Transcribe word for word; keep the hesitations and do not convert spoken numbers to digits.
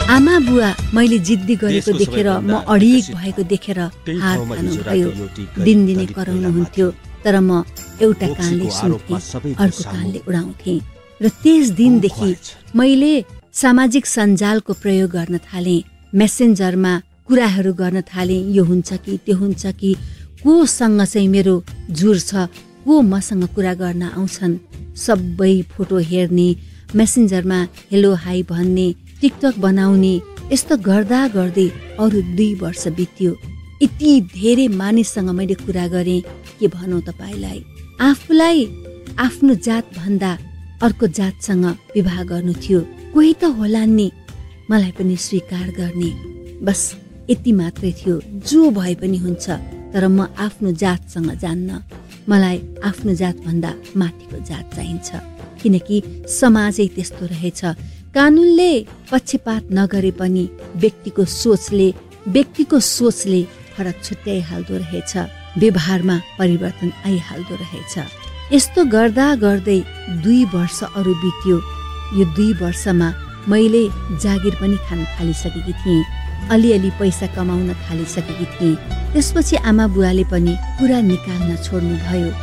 आमा बुवा मैले जिद्दी गरेको देखेर म अडिग भएको देखेर हार खानुभयो। दिनदिनै कराउनुहुन्थ्यो, तर म एउटा कानले सुन्थेँ, अर्को कानले उडाउँथेँ। र त्यस दिनदेखि मैले सामाजिक सञ्जालको प्रयोग गर्न थालेँ। मेसेन्जरमा कुराहरू गर्न थालेँ, यो हुन्छ कि त्यो हुन्छ कि, कोसँग चाहिँ मेरो जुर छ, को मसँग कुरा गर्न आउँछन्, सबै फोटो हेर्ने, मेसेन्जरमा हेलो हाई भन्ने, टिकटक बनाउने, यस्तो गर्दा गर्दै अरू दुई वर्ष बित्यो। यति धेरै मानिससँग मैले कुरा गरेँ, के भनौँ तपाईँलाई। आफूलाई आफ्नो जात भन्दा अर्को जातसँग विवाह गर्नु थियो, कोही त होला नि मलाई पनि स्वीकार गर्ने। बस यति मात्रै थियो, जो भए पनि हुन्छ, तर म आफ्नो जातसँग जान्न। मलाई आफ्नो जात भन्दा माथिको जात चाहिन्छ, किनकि समाजै त्यस्तो रहेछ। कानुनले पक्षपात नगरे पनि व्यक्तिको सोचले व्यक्तिको सोचले फरक छुट्याइहाल्दो रहेछ, व्यवहारमा परिवर्तन आइहाल्दो रहेछ। यस्तो गर्दा गर्दै दुई वर्ष अरू बित्यो। यो दुई वर्षमा मैले जागिर पनि खान थालिसकेकी थिएँ, अलिअलि पैसा कमाउन थालिसकेकी थिएँ। त्यसपछि आमा बुवाले पनि कुरा निकाल्न छोड्नु भयो।